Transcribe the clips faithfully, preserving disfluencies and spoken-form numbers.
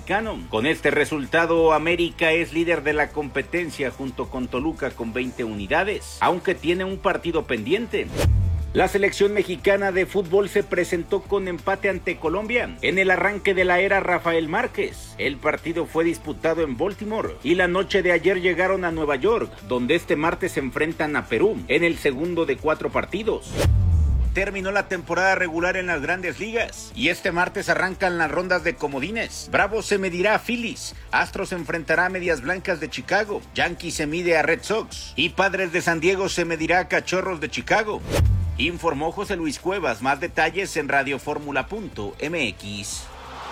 mexicano. Con este resultado, América es líder de la competencia junto con Toluca con veinte unidades, aunque tiene un partido pendiente. La selección mexicana de fútbol se presentó con empate ante Colombia en el arranque de la era Rafael Márquez. El partido fue disputado en Baltimore y la noche de ayer llegaron a Nueva York, donde este martes se enfrentan a Perú en el segundo de cuatro partidos. Terminó la temporada regular en las Grandes Ligas y este martes arrancan las rondas de comodines. Bravos se medirá a Phillies, Astros se enfrentará a Medias Blancas de Chicago, Yankees se mide a Red Sox y Padres de San Diego se medirá a Cachorros de Chicago. Informó José Luis Cuevas. Más detalles en radioformula punto m x.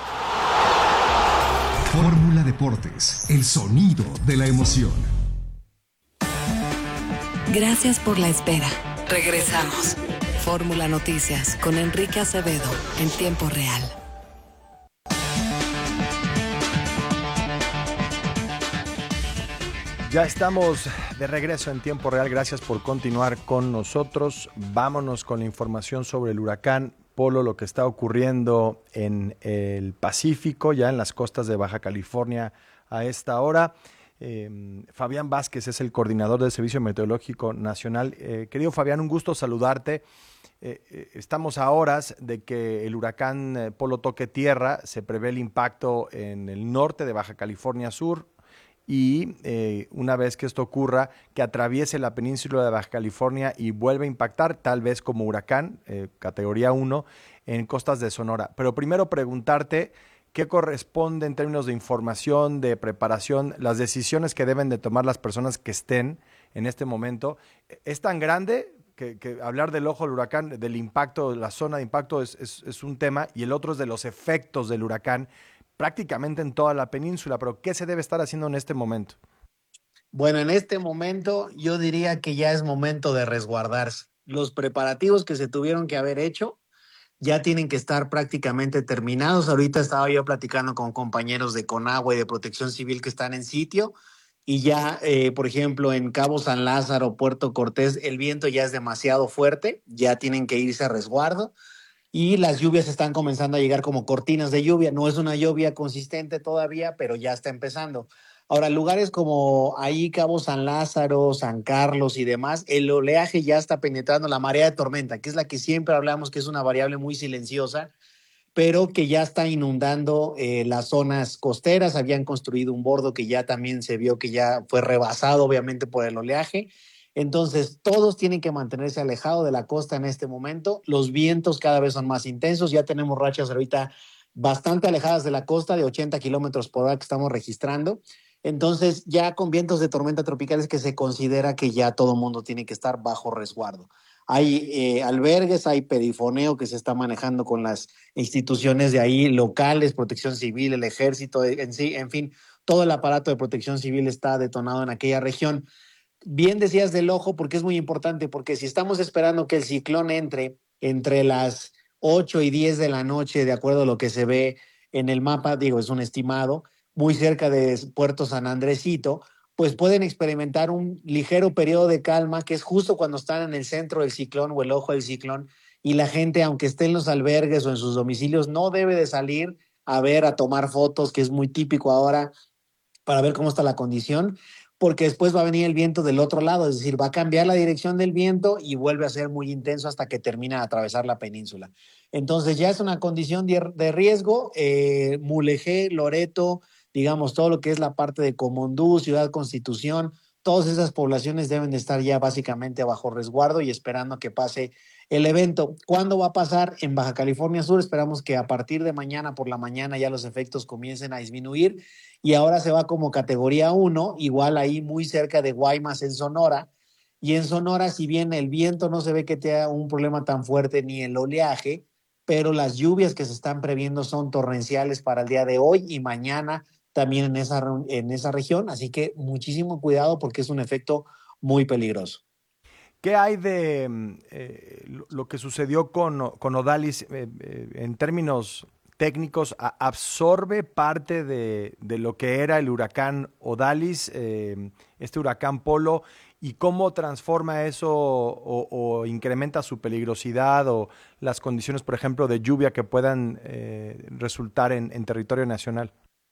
Fórmula Deportes, el sonido de la emoción. Gracias por la espera. Regresamos. Fórmula Noticias con Enrique Acevedo en tiempo real. Ya estamos de regreso en tiempo real. Gracias por continuar con nosotros. Vámonos con la información sobre el huracán Polo, lo que está ocurriendo en el Pacífico, ya en las costas de Baja California a esta hora. Eh, Fabián Vázquez es el coordinador del Servicio Meteorológico Nacional. Eh, querido Fabián, un gusto saludarte. Eh, eh, estamos a horas de que el huracán eh, Polo toque tierra. Se prevé el impacto en el norte de Baja California Sur. Y eh, una vez que esto ocurra, que atraviese la península de Baja California y vuelva a impactar, tal vez como huracán, eh, categoría uno, en costas de Sonora. Pero primero preguntarte qué corresponde en términos de información, de preparación, las decisiones que deben de tomar las personas que estén en este momento. ¿Es tan grande que, que hablar del ojo del huracán, del impacto, la zona de impacto es, es, es un tema, y el otro es de los efectos del huracán prácticamente en toda la península? Pero ¿qué se debe estar haciendo en este momento? Bueno, en este momento yo diría que ya es momento de resguardarse. Los preparativos que se tuvieron que haber hecho ya tienen que estar prácticamente terminados. Ahorita estaba yo platicando con compañeros de Conagua y de Protección Civil que están en sitio, y ya, eh, por ejemplo, en Cabo San Lázaro, Puerto Cortés, el viento ya es demasiado fuerte, ya tienen que irse a resguardo. Y las lluvias están comenzando a llegar como cortinas de lluvia. No es una lluvia consistente todavía, pero ya está empezando. Ahora, lugares como ahí, Cabo San Lázaro, San Carlos y demás, el oleaje ya está penetrando la marea de tormenta, que es la que siempre hablamos que es una variable muy silenciosa, pero que ya está inundando eh, las zonas costeras. Habían construido un bordo que ya también se vio que ya fue rebasado, obviamente, por el oleaje. Entonces, todos tienen que mantenerse alejados de la costa en este momento. Los vientos cada vez son más intensos. Ya tenemos rachas ahorita bastante alejadas de la costa, de ochenta kilómetros por hora que estamos registrando. Entonces, ya con vientos de tormenta tropical es que se considera que ya todo el mundo tiene que estar bajo resguardo. Hay eh, albergues, hay perifoneo que se está manejando con las instituciones de ahí locales, Protección Civil, el Ejército, en sí, en fin, todo el aparato de Protección Civil está detonado en aquella región. Bien decías del ojo, porque es muy importante, porque si estamos esperando que el ciclón entre entre las ocho y diez de la noche, de acuerdo a lo que se ve en el mapa, digo, es un estimado, muy cerca de Puerto San Andresito, pues pueden experimentar un ligero periodo de calma, que es justo cuando están en el centro del ciclón o el ojo del ciclón, y la gente, aunque esté en los albergues o en sus domicilios, no debe de salir a ver, a tomar fotos, que es muy típico ahora, para ver cómo está la condición, porque después va a venir el viento del otro lado, es decir, va a cambiar la dirección del viento y vuelve a ser muy intenso hasta que termina de atravesar la península. Entonces ya es una condición de, de riesgo. eh, Mulegé, Loreto, digamos, todo lo que es la parte de Comondú, Ciudad Constitución, todas esas poblaciones deben de estar ya básicamente bajo resguardo y esperando que pase el evento. ¿Cuándo va a pasar? En Baja California Sur esperamos que a partir de mañana por la mañana ya los efectos comiencen a disminuir, y ahora se va como categoría uno, igual ahí muy cerca de Guaymas en Sonora. Y en Sonora, si bien el viento no se ve que tenga un problema tan fuerte ni el oleaje, pero las lluvias que se están previendo son torrenciales para el día de hoy y mañana también en esa, en esa región, así que muchísimo cuidado porque es un efecto muy peligroso. ¿Qué hay de eh, lo que sucedió con, con Odalis eh, eh, en términos técnicos? ¿Absorbe parte de, de lo que era el huracán Odalis, eh, este huracán Polo, y cómo transforma eso o, o incrementa su peligrosidad o las condiciones, por ejemplo, de lluvia que puedan eh, resultar en, en territorio nacional?